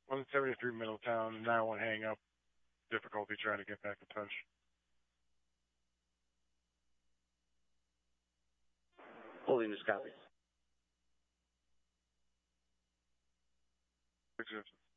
173 Middletown, 9-1 hang up. Difficulty trying to get back in touch. Holding this copy.